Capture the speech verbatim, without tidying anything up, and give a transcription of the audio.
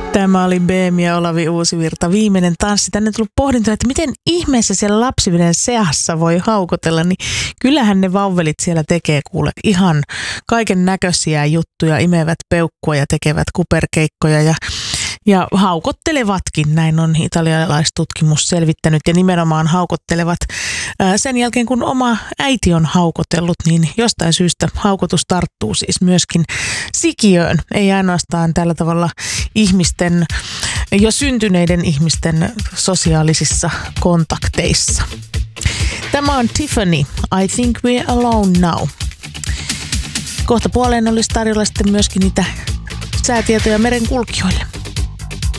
Tämä oli Beemi ja Olavi Uusivirta, viimeinen tanssi. Tänne on tullut pohdintoja, että miten ihmeessä siellä lapsiveden seassa voi haukotella, niin kyllähän ne vauvelit siellä tekee kuule ihan kaiken näköisiä juttuja, imevät peukkua ja tekevät kuperkeikkoja ja Ja haukottelevatkin, näin on italialaistutkimus selvittänyt, ja nimenomaan haukottelevat sen jälkeen, kun oma äiti on haukotellut, niin jostain syystä haukotus tarttuu siis myöskin sikiöön, ei ainoastaan tällä tavalla ihmisten, jo syntyneiden ihmisten sosiaalisissa kontakteissa. Tämä on Tiffany, I think we're alone now. Kohta puoleen olisi tarjolla sitten myöskin niitä säätietoja merenkulkijoille.